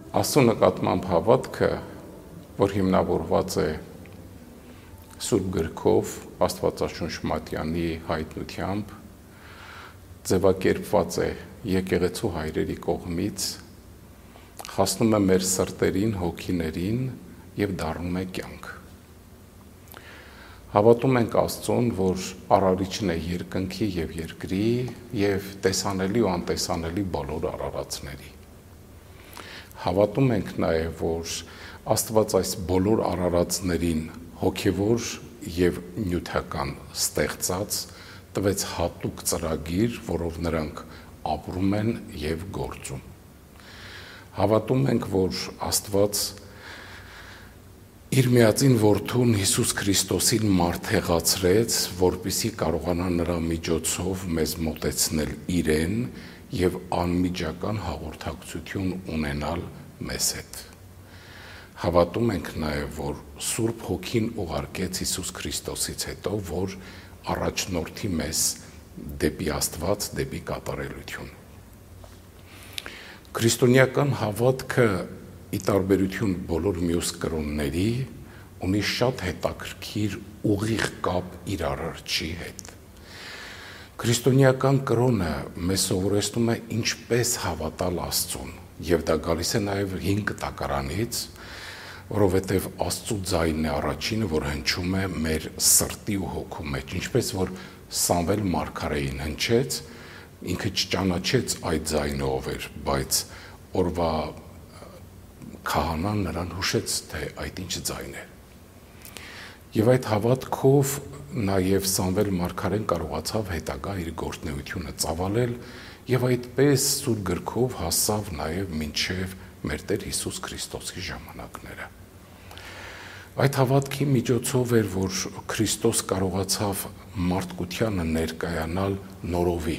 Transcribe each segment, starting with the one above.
Աստծո նկատմամբ հավատքը, որ հիմնավորված է Սուրբ գրքով, Աստվածաշունչ Մատյանի հայտնությամբ, ձևակերպված է եկեղեցու հայրերի կողմից, հասնում է մեր սրտերին, հոգիներին և դառնում է կյանք։ Հավատում ենք Աստծուն, որ արարիչն է երկնքի և երկրի և տեսանելի ու անտեսանելի բոլոր արարածների։ Հավատում ենք նաև, որ Աստված այս բոլոր արարածներին հոգևոր և նյութական ստեղծած տվեց հատուկ ծրագիր, որով նրանք ապրում են և գործում։ Հավատում ենք, որ Աստված իր միածին որդուն Հիսուս Քրիստոսին մարդեղացրեց, որպեսզի կարողանա նրա միջոցով մեզ մոտեցնել իրեն և անմիջական հաղորդակցություն ունենալ մեզ հետ։ Հավատում ենք նաև, որ Սուրբ Հոգին ուղարկեց Հիսուս Քրիստոսից հետո, որ առաջնորդի մեզ դեպի Աստված, դեպի կատարելություն։ Քրիստոնեական հավատքը, ի տարբերություն բոլոր մյուս կրոնների, ունի շատ հետաքրքիր ուղիղ կապ իր արարչի հետ։ Քրիստոնեական կրոնը մեզ սովորեցնում է ինչպես հավատալ Աստծուն, և դա գալիս է նաև հին կտակարանից, որովհետև Աստծու ձայնն է առաջինը, որ հնչում է մեր սրտի ու հոգու մեջ, ինչպես որ Սամվել մարգարեին հնչեց, ինքը չճանաչեց այդ ձայնը ով էր, բայց օրվա քահանան նրան հուշեց, թե այդ ինչ ձայն է։ Եվ այդ հավատքով նաև Սամվել մարգարեն կարողացավ հետագա իր գործունեությունը ծավալել և այդպես Սուրբ գրքով հասավ նաև մինչև մեր Տեր Հիսուս Քրիստոսի ժամանակները։ Այդ հավատքի միջոցով էր, որ Քրիստոս կարողացավ մարդկությանը ներկայանալ նորովի։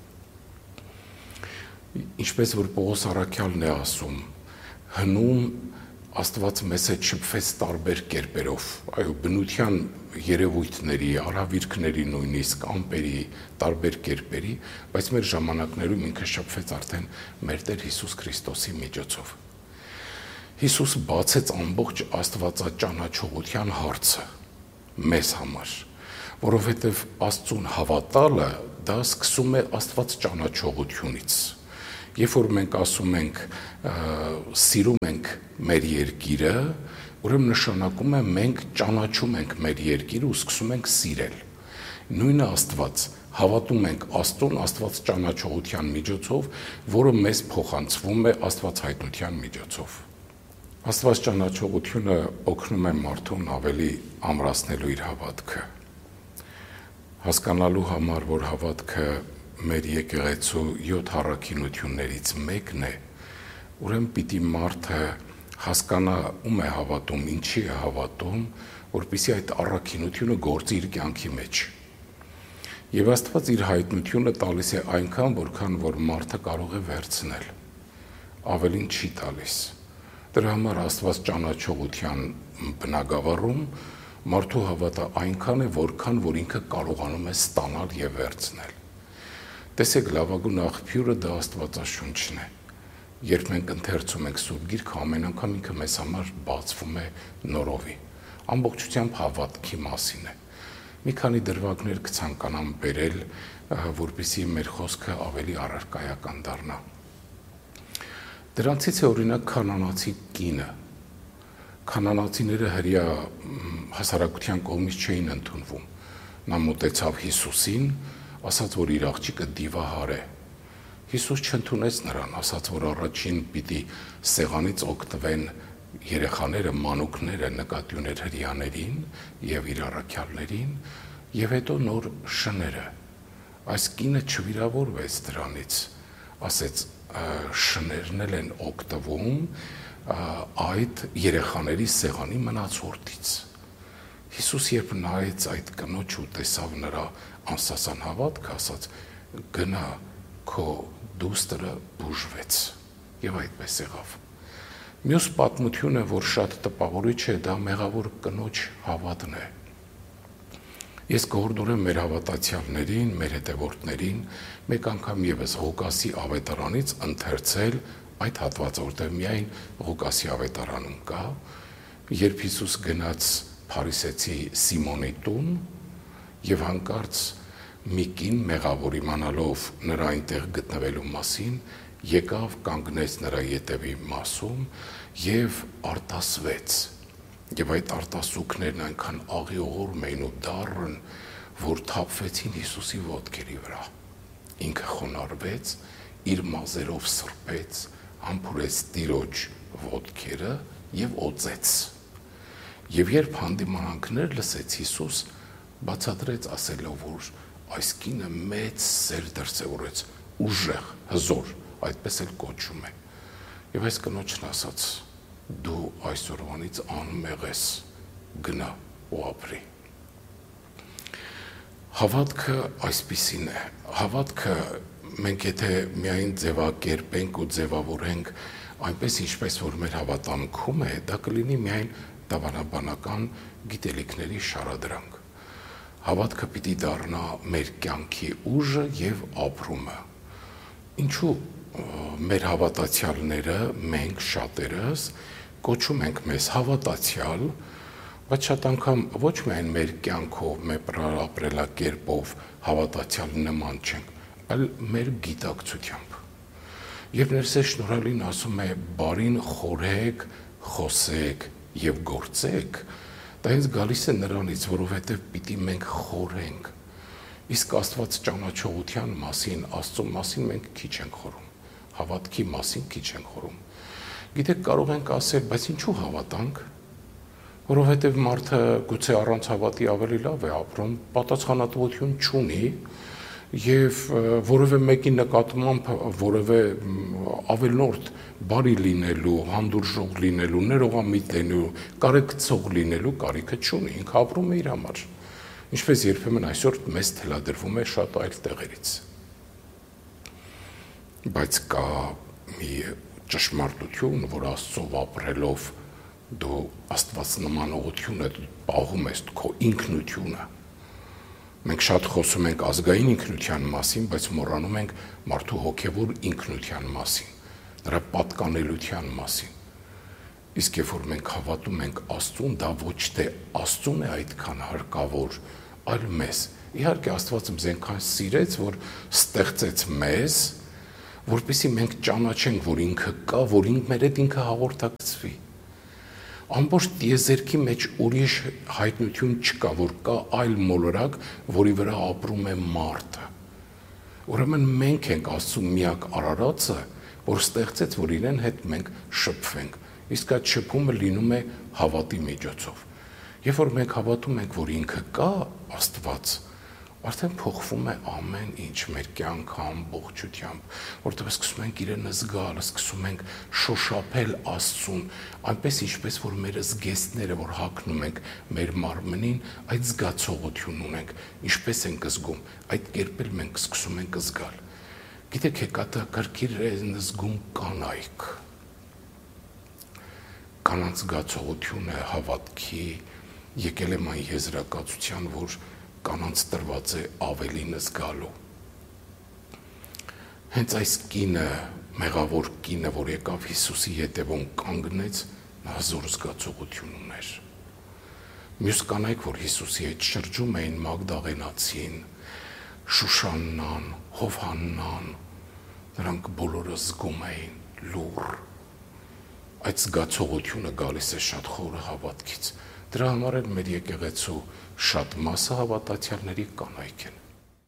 Ինչպես որ Պողոս առաքյալն է ասում, հնում Աստված մեզ հետ շփվեց տարբեր կերպերով, այո, բնության երևույթների, արհավիրքների նույնիսկ, ամպերի, տարբեր կերպերի, բայց մեր ժամանակներում ինքը շփվեց արդեն մեր Տեր Հիսուս Քրիստոսի միջոցով։ Հիսուս բացեց ամբողջ աստվածաճանաչողության հարցը մեզ համար, որովհետև Աստծուն հավատալը դա սկսում է Աստված ճանաչողությունից։ Երբ որ մենք ասում ենք սիրում ենք մեր երկիրը, ուրեմն նշանակում է մենք ճանաչում ենք մեր երկիրը ու սկսում ենք սիրել։ Նույնը Աստված, հավատում ենք Աստծուն Աստված ճանաչողության միջոցով, որը մեզ փոխանցվում է Աստված հայտնության միջոցով։ Աստված ճանաչողությունը օգնում է մարդուն ավելի ամրացնելու իր հավատքը։ Հասկանալու համար, որ հավատքը մեր եկեղեցու 7 առաքինություններից մեկն է, ուրեմն պիտի մարդը հասկանա ում է հավատում, ինչի է հավատում, որպեսզի այդ առաքինությունը գործի իր կյանքի մեջ։ Եվ Աստված իր հայտնությունը տալիս է այնքան, որքան որ մարդը կարող է վերցնել, ավելին չի տալիս։ Դրա համար Աստված ճանաչողության բնագավառում մարդու հավատը այնքան է, որքան որ ինքը կարողանում է ստանալ և վերցնել։ Տեսեք, լավագույն աղբյուրը դա Աստվածաշունչն է։ Երբ մենք ընթերցում ենք Սուրբ Գիրքը, ամեն անգամ ինքը մեզ համար բացվում է նորովի։ Ամբողջությամբ հավատքի մասին է։ Մի քանի դրվագներ կցանկանամ բերել, որպեսզի մեր խոսքը ավելի առարկայական դառնա։ Դրանցից է օրինակ քանանացի կինը։ Քանանացիները հրեա հասարակության կողմից չէին ընդունվում։ Նա մոտեցավ Հիսուսին, ասաց, որ իր աղջիկը դիվահար է։ Հիսուս չընդունեց նրան, ասաց, որ առաջին պիտի սեղանից օգտվեն երեխաները, մանուկները, նկատի ուներ հրեաներին և իր առաքյալներին, և հետո նոր շները։ Այս կինը չվիրավորվեց դրանից, ասեց, շներն էլ են օգտվում այդ երեխաների սեղանի մնացորդից։ Հիսուս երբ նայեց այդ կնոջ ու տեսավ նրա անսասան հավատքը, ասաց, գնա, քո դուստրը բուժվեց, և այդպես եղավ։ Մյուս պատմությունը, որ շատ տպավորիչ է, դա մեղավոր կնոջ հավատն է։ Ես կհորդորեմ մեր հավատացյալներին, մեր հետևորդներին մեկ անգամ ևս Ղուկասի ավետարանից ընթերցել այդ հատվածը, որտեղ միայն Ղուկասի ավետարանում կա, երբ Հիսուս գնաց Փարիսեցի Սիմոնի տուն եւ հանկարծ մի կին մեղավոր իմանալով նրա այնտեղ գտնվելու մասին, եկավ կանգնեց նրա ետևի մասում եւ արտասվեց։ Եվ այդ արտասուքներն այնքան աղիողորմ էին ու դառն, որ թափվեցին Հիսուսի ոտքերի վրա։ Ինքը խոնարհվեց, իր մազերով սրբեց, համբուրեց Տիրոջ ոտքերը եւ օծեց։ Եվ երբ հանդիմանանքներ լսեց Հիսուս, բացատրեց ասելով, որ այս կինը մեծ սեր դրսևորեց, ուժեղ, հզոր, այդպես էլ կոչում է։ Եվ այս կնոջն ասաց. դու այսօրվանից անմեղ ես, գնա ու ապրի։ Հավատքը այսպիսին է։ Հավատքը մենք եթե միայն ձևակերպենք ու ձևավորենք այնպես ինչպես որ մեր հավատամքում է, դա կլինի միայն դավանաբանական գիտելիքների շարադրանք։ Հավատքը պիտի դառնա մեր կյանքի ուժը եւ ապրումը։ Ինչու մեր հավատացյալները, մենք շատերս կոչում ենք մեզ հավատացյալ, բայց շատ անգամ ոչ միայն մեր կյանքով, մեր ապրելակերպով հավատացյալ նման չենք, այլ մեր գիտակցությամբ։ Եվ ներսե շնորհալին ասում է բարին խորհեք, խոսեք եւ գործեք, դա հենց գալիս է նրանից, որովհետեւ պիտի մենք խորենք։ Իսկ Աստված ճանաչողության մասին, Աստծո մասին մենք քիչ ենք խորում, հավատքի մասին քիչ ենք խորում։ Գիտեք, կարող ենք ասել, բայց ինչու հավատանք, որովհետև մարդը գուցե առանց հավատի ավելի լավ է ապրում, պատասխանատվություն չունի եւ որևէ մեկի նկատմամբ որևէ ավելորդ բարի լինելու, հանդուրժող լինելու, ներողամիտ լինելու, կարեկցող լինելու կարիքը չունի, ինքը ապրում է իր համար։ Ինչպես երբեմն այսօր մեզ թելադրվում է շատ այլ տեղերից։ Բայց կա մի ճշմարտություն, որ Աստծով ապրելով դու Աստված նմանողությունը պահում ես քո ինքնությունը։ Մենք շատ խոսում ենք ազգային ինքնության մասին, բայց մոռանում ենք մարդու հոգևոր ինքնության մասին, նրա պատկանելության մասին։ Իսկ երբ որ մենք հավատում ենք Աստծուն, դա ոչ թե Աստծուն է այդքան հարկավոր, այլ մեզ։ Իհարկե Աստված մեզ այնքան սիրեց, որ ստեղծեց մեզ, որպեսզի մենք ճանաչենք, որ ինքը կա, որ մեր հետ ինքը հաղորդակցվի։ Ամբողջ տիեզերքի մեջ ուրիշ հայտնություն չկա, որ կա այլ մոլորակ, որի վրա ապրում է մարդը։ Ուրեմն մենք ենք Աստծո միակ արարածը, որ ստեղծեց, որ իրեն հետ մենք շփվենք։ Իսկ այդ շփումը լինում է հավատի միջոցով։ Երբ որ մենք հավատում ենք, որ ինքը կա, Աստված, արդեն փոխվում է ամեն ինչ մեր կյանքը ամբողջությամբ, որտեղ սկսում ենք իրեն զգալ, սկսում ենք շոշափել Աստծուն, այնպես ինչպես որ մեր զգեստները, որ հագնում ենք մեր մարմնին, այդ զգացողություն ունենք, ինչպես ենք զգում, այդ կերպ էլ մենք սկսում ենք զգալ։ Գիտեք, հեկատակարգիր են զգում կանայք։ Կանանց զգացողությունը հավատքի եկել եմ այն եզրակացության, որ կանանց տրված է ավելին զգալու։ Հենց այս կինը, մեղավոր կինը, որ եկավ Հիսուսի ետևում կանգնեց, նա հզոր զգացողություն ուներ։ Մյուս կանայք, որ Հիսուսի հետ շրջում էին, Մագդաղենացին, Շուշաննան, Հովհաննան, նրանք բոլորը զգում էին լուռ։ Այդ զգացողությունը գալիս է շատ խորը հավատքից։ Դրա համար էլ մեր եկեղեցու շատ մասը հավատացյալների կանայք են։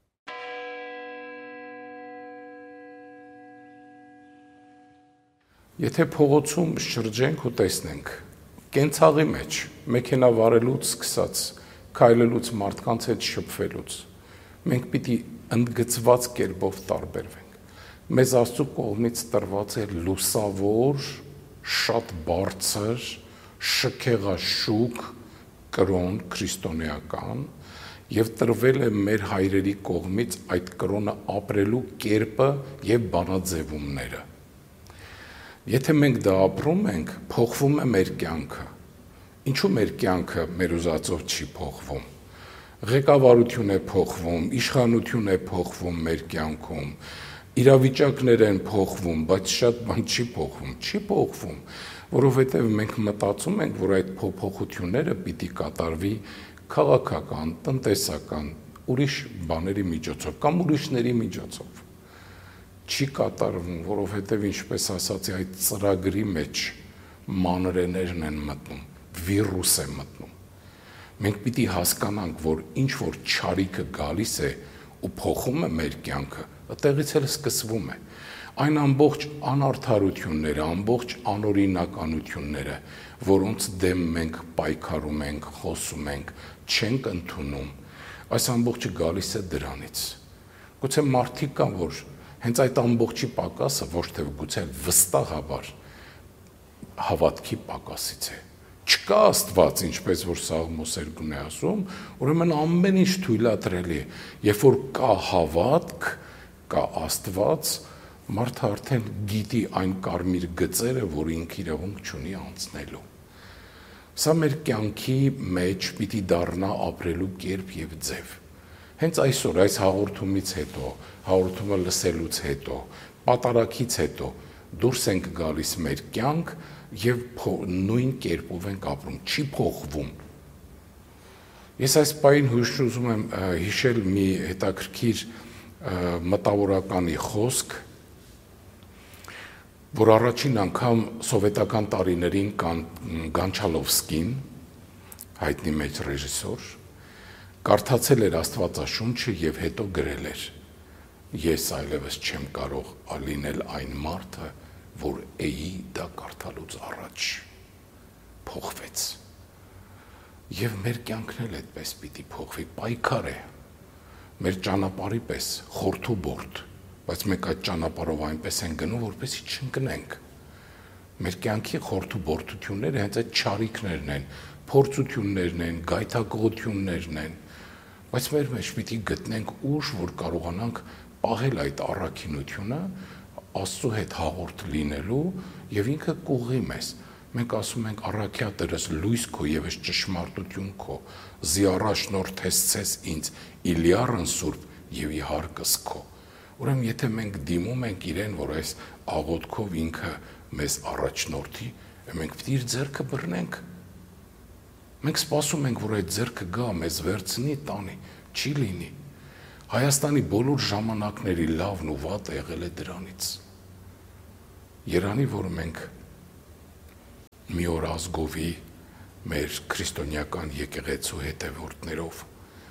Եթե փողոցում շրջենք ու տեսնենք, կենցաղի մեջ, մեքենա վարելուց սկսած, քայլելուց մարդկանց հետ շփվելուց, մենք պիտի ընդգծված կերպով տարբերվենք։ Մեզ Աստծո կողմից տրված է լուսավոր, շատ բարձր, շքեղաշուք կրոն քրիստոնեական եւ տրվել է մեր հայրերի կողմից այդ կրոնը ապրելու կերպը եւ բանաձևումները։ Եթե մենք դա ապրում ենք, փոխվում է մեր կյանքը։ Ինչու մեր կյանքը մեր ուզածով չի փոխվում։ Ղեկավարություն է փոխվում, իշխանություն է փոխվում մեր կյանքում, իրավիճակներ են փոխվում, բայց շատ բան չի փոխվում, որովհետև մենք մտածում ենք, որ այդ փոփոխությունները պիտի կատարվի քաղաքական, տնտեսական, ուրիշ բաների միջոցով կամ ուրիշների միջոցով։ Չի կատարվում, որովհետև ինչպես ասացի, այդ ծրագրի մեջ մանրեներն են մտնում, վիրուս է մտնում։ Մենք պիտի հասկանանք, որ ինչ որ չարիքը գալիս է ու փոխում է մեր կյանքը, այդտեղից էլ սկսվում է։ Այն ամբողջ անարդարությունները, ամբողջ անօրինականությունները, որոնց դեմ մենք պայքարում ենք, խոսում ենք, չենք ընդունում, այս ամբողջը գալիս է դրանից։ Գուցե մարդիկ կան, որ հենց այդ ամբողջի պակասը ոչ թե գուցե վստահաբար հավատքի պակասից է։ Չկա Աստված, ինչպես որ Սաղմոս 2-ն է ասում, ուրեմն ամեն ինչ թույլատրելի է։ Երբ որ կա հավատք, կա Աստված, մարդը արդեն գիտի այն կարմիր գծերը, որ ինքը իրավունք չունի անցնելու։ Սա մեր կյանքի մեջ պիտի դառնա ապրելու կերպ եւ ձև։ Հենց այսօր այս հաղորդումից հետո, հաղորդումը լսելուց հետո, պատարակից հետո դուրս ենք գալիս մեր կյանք եւ նույն կերպով ենք ապրում, չի փոխվում։ Ես այս պահին ուզում եմ հիշել մի հետաքրքիր մտավորականի խոսք, որ առաջին անգամ սովետական տարիներին Գանչալովսկին, հայտնի մեծ ռեժիսոր, կարդացել էր Աստվածաշունչը եւ հետո գրել էր. Ես այլևս չեմ կարող լինել այն մարդը, որ էի դա կարդալուց առաջ փոխվեց։ Եվ մեր կյանքն էլ այդպես պիտի փոխվի, պայքար է, մեր ճանապարհի պես խորթուբորդ, բայց մենք այդ ճանապարհով այնպես են գնում, որպեսզի չընկնենք։ Մեր կյանքի խորթուբորդությունները հենց այդ չարիքներն են, փորձություններն են, գայթակղություններն են, բայց մեր մեջ պիտի գտնենք ուժ, որ կարողանանք պահել այդ առաքինությունը, Աստծո հետ հաղորդ լինելու եւ ինքը կուղղի մեզ։ Մենք ասում ենք առաքյա Տերս լույս քո եւ ճշմարտություն քո, զի առաջնորդեցես ինձ Իլիարն սուրբ եւ իհարկս քո։ Ուրեմն եթե մենք դիմում ենք իրեն, որ այս աղոթքով ինքը մեզ առաջնորդի, մենք պիտի իր ձեռքը բռնենք։ Մենք սպասում ենք, որ այդ ձեռքը գա, մեզ վերցնի, տանի, չի լինի։ Հայաստանի բոլոր ժամանակների լավն ու վատը եղել է դրանից։ Երանի, որ մենք մի օր ազգովի մեր քրիստոնեական եկեղեցու հետևորդներով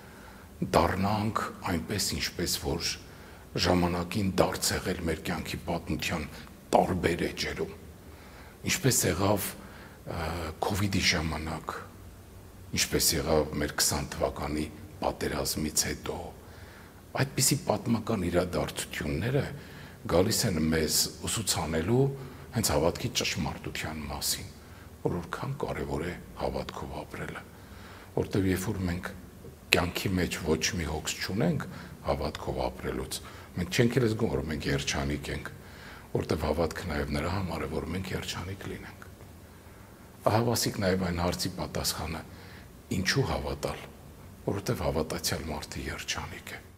դառնանք այնպես, ինչպես որ ժամանակին դարձ եղել մեր կյանքի պատմության տարբեր էջերում, ինչպես եղավ COVID-ի ժամանակ, ինչպես եղավ մեր 20 թվականի պատերազմից հետո, այդպիսի պատմական իրադարձությունները գալիս են մեզ ուսուցանելու հենց հավատքի ճշմարտության մասին, որ որքան կարևոր է հավատքով ապրելը, որտեղ երբ որ մենք կյանքի մեջ ոչ մի հոգս չունենք հավատքով ապրելուց, մենք չենք էլ զգում, որ մենք երջանիկ ենք, որտեղ հավատքը նաև նրա համար է, որ մենք երջանիկ լինենք։ Ահավասիկ նաև այն հարցի պատասխանը, ինչու հավատալ, որովհետև հավատացյալ մարդը երջանիկ է։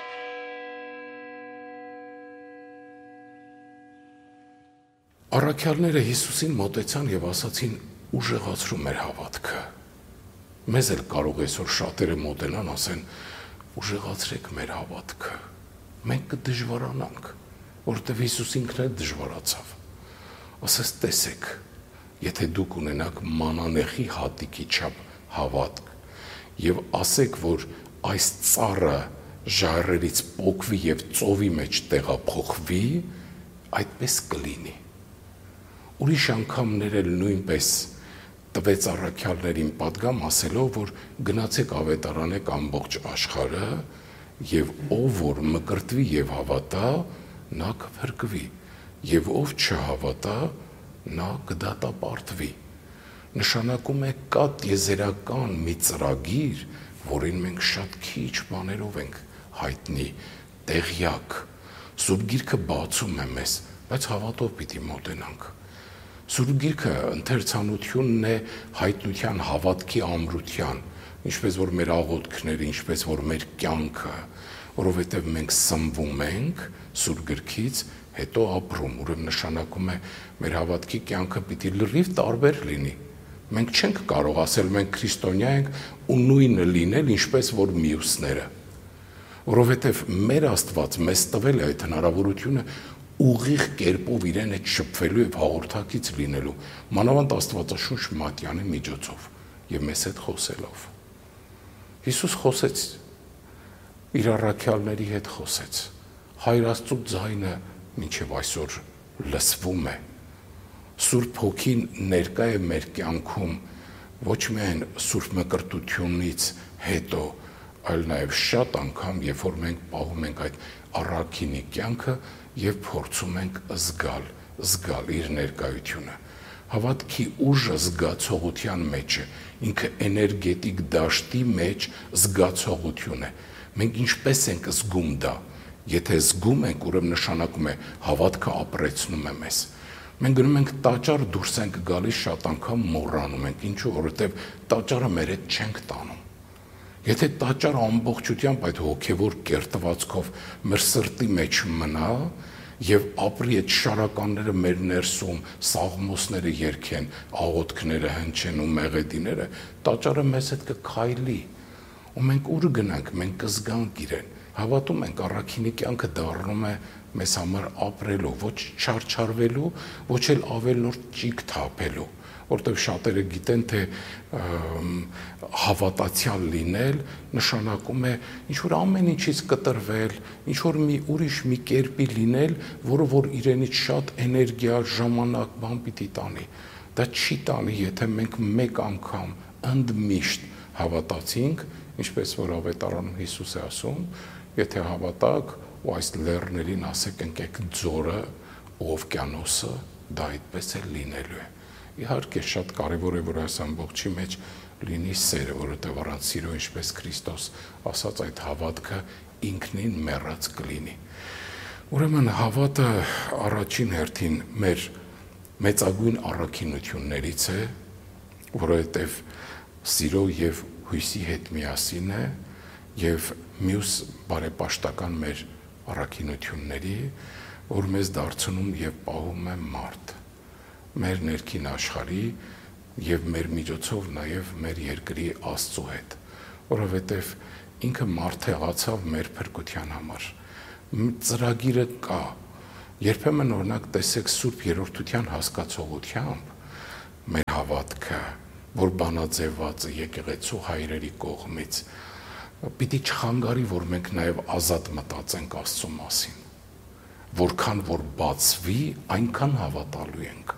Առաքյալները Հիսուսին մոտեցան եւ ասացին ուժեղացրու մեր հավատքը։ Մեզ էլ կարող է այսօր շատերը մոտենան, ասեն ուժեղացրեք մեր հավատքը։ Մենք կդժվարանանք, որովհետեւ Հիսուս ինքն էլ դժվարացավ։ Ասես տեսեք, եթե դուք ունենաք մանանեխի հատիկի չափ հավատք եւ ասեք, որ այս ծառը ժայռերից պոկվի եւ ծովի մեջ տեղափոխվի, այդպես կլինի։ Ուրիշ անգամներ էլ նույնպես տվեց առաքյալներին պատգամ ասելով, որ գնացեք ավետարանեք ամբողջ աշխարհը եւ ով որ մկրտվի եւ հավատա, նա կփրկվի, եւ ով չհավատա, նա կդատապարտվի։ Նշանակում է կա տիեզերական մի ծրագիր, որին մենք շատ քիչ բաներով ենք հայտնի, տեղյակ։ Սուրբ Գիրքը բացում է մեզ, բայց հավատով պիտի մոտենանք։ Սուրբ Գիրքը ընթերցանությունն է հայտնության հավատքի ամրության, ինչպես որ մեր աղոթքները, ինչպես որ մեր կյանքը, որովհետև մենք սնվում ենք Սուրբ գրքից, հետո ապրում, ուրեմն նշանակում է մեր հավատքի կյանքը պիտի լրիվ տարբեր լինի։ Մենք չենք կարող ասել մենք քրիստոնյա ենք ու նույնը լինել, ինչպես որ մյուսները, որովհետև մեր Աստված մեզ տվել է այդ հնարավորությունը ուղիղ կերպով իրեն հետ շփվելու եւ հաղորդակից լինելու, մանավանդ Աստվածաշունչ Մատյանի միջոցով եւ մեզ հետ խոսելով։ Հիսուս խոսեց, իր առաքյալների հետ խոսեց, Հայր Աստծո ձայնը մինչև այսօր լսվում է, Սուրբ Հոգին ներկա է մեր կյանքում ոչ միայն Սուրբ Մկրտությունից հետո, այլ նաև շատ անգամ, երբ որ մենք պահում ենք այդ առաքինի կյանքը եւ փորձում ենք զգալ իր ներկայությունը։ Հավատքի ուժը զգացողության մեջ է, ինքը էներգետիկ դաշտի մեջ զգացողություն է։ Մենք ինչպես ենք զգում դա։ Եթե զգում ենք, ուրեմն նշանակում է հավատքը ապրեցնում է մեզ։ Մենք գնում ենք տաճար, դուրս ենք գալիս, շատ անգամ մոռանում ենք, ինչու, որովհետև տաճարը մեր հետ չենք տանում։ Եթե տաճարը ամբողջությամբ այդ հոգևոր կերտվածքով մեր սրտի մեջ մնա եւ ապրի այդ շարականները մեր ներսում, սաղմոսները երգեն, աղոթքները հնչեն ու մեղեդիները, տաճարը մեզ հետ կքայլի։ Ու մենք ուր գնանք, մենք կզգանք իրեն։ Հավատում ենք առաքինի կյանքը դառնում է մեզ համար ապրելու, ոչ չարչարվելու, ոչ էլ ավելորդ ճիգ թափելու, որտեղ շատերը գիտեն, թե հավատացյալ լինել նշանակում է ինչ-որ ամեն ինչից կտրվել, ինչ-որ մի ուրիշ մի կերպի լինել, որը որ իրենից շատ էներգիա, ժամանակ, բան պիտի տանի։ Դա չի տանի, եթե մենք մեկ անգամ ընդմիշտ հավատացինք, ինչպես որ ավետարանում Հիսուս է ասում, եթե հավատակ ու այս լեռներին ասեք ընկեք ձորը ու օվկիանոսը, դա այդպես էլ լինելու է։ Իհարկե շատ կարևոր է, որ այս ամբողջի մեջ լինի սերը, որովհետև առանց սիրո, ինչպես Քրիստոս ասաց, այդ հավատքը ինքնին մեռած կլինի։ Ուրեմն հավատը առաջին հերթին մեր մեծագույն առաքինություններից է, որովհետև սիրո եւ հույսի հետ միասին է եւ մյուս բարեպաշտական մեր առաքինությունների, որ մեզ դարձնում եւ պահում է մարդ, մեր ներքին աշխարհի եւ մեր միջոցով նաեւ մեր երկրի Աստծո հետ, որովհետեւ ինքը մարդ եղացավ մեր փրկության համար։ Ծրագիրը կա։ Երբեմն օրինակ տեսեք Սուրբ Երրորդության հասկացողությամբ մեր հավատքը, որ բանաձևված է եկեղեցու հայրերի կողմից, պիտի չխանգարի, որ մենք նաև ազատ մտածենք Աստծո մասին, որքան որ բացվի, այնքան հավատալու ենք։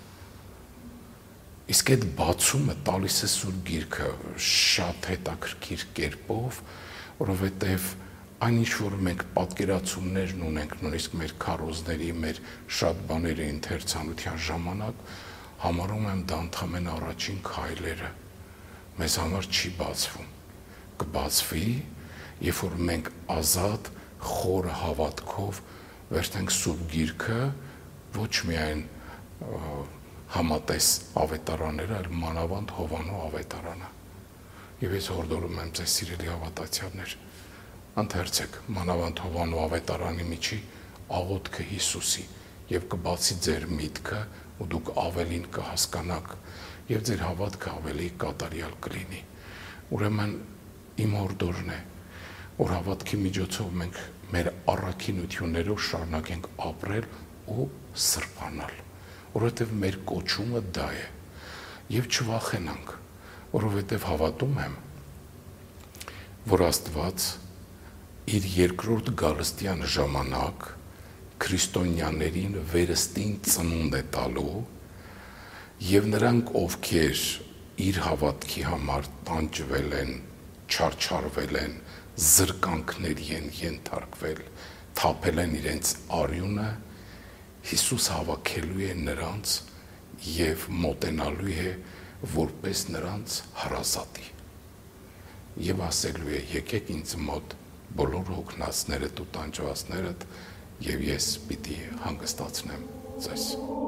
Իսկ այդ բացումը տալիս է Սուրբ Գիրքը շատ հետաքրքիր կերպով, որովհետև այն ինչ որ մենք պատկերացումներն ունենք, նույնիսկ մեր քարոզների, մեր շատ բաների ընթերցանության ժամանակ, համարում եմ դա ընդհանրապես առաջին քայլերը։ Մեզ համար չի բացվում։ Կբացվի, երբ որ մենք ազատ, խորը հավատքով վերցնենք Սուրբ Գիրքը, ոչ միայն համատես ավետարանները, այլ մանավանդ Հովանու ավետարանը։ Եվ ես հորդորում եմ ձեզ սիրելի հավատացյալներ, ընթերցեք մանավանդ Հովանու ավետարանի միջի աղոթքը Հիսուսի եւ կբացի ձեր միտքը ու դուք ավելին կհասկանաք եւ ձեր հավատքը ավելի կատարյալ կլինի։ Ուրեմն իմ հորդորն է, որ հավատքի միջոցով մենք մեր առաքինություններով շարունակենք ապրել ու սրբանալ, որովհետեւ մեր կոչումը դա է եւ չվախենանք, որովհետեւ հավատում եմ, որ Աստված իր երկրորդ գալստյան ժամանակ քրիստոնյաներին վերստին ծնունդ է տալու եւ նրանք, ովքեր իր հավատքի համար տանջվել են, չարչարվել են, զրկանքների են ենթարկվել, թափել են իրենց արյունը, Հիսուս հավաքելու է նրանց եւ մոտենալու է որպես նրանց հարազատի։ Եվ ասելու է, եկեք ինձ մոտ բոլոր հոգնածներդ ու տանջվածներդ, եւ ես պիտի հանգստացնեմ ձեզ։